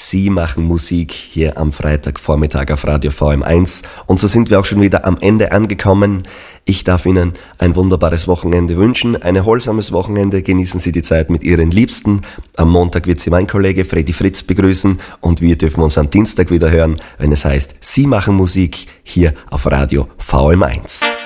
Sie machen Musik hier am Freitagvormittag auf Radio VM1. Und so sind wir auch schon wieder am Ende angekommen. Ich darf Ihnen ein wunderbares Wochenende wünschen, ein erholsames Wochenende. Genießen Sie die Zeit mit Ihren Liebsten. Am Montag wird Sie mein Kollege Freddy Fritz begrüßen und wir dürfen uns am Dienstag wieder hören, wenn es heißt, Sie machen Musik hier auf Radio VM1.